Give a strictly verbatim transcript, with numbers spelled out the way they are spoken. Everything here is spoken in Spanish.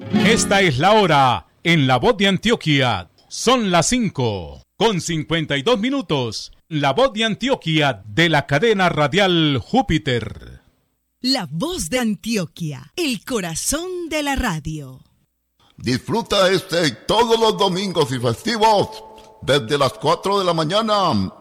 Esta es la hora en La Voz de Antioquia. Son las cinco con cincuenta y dos minutos. La Voz de Antioquia de la cadena radial Júpiter. La Voz de Antioquia, el corazón de la radio. Disfruta este y todos los domingos y festivos desde las cuatro de la mañana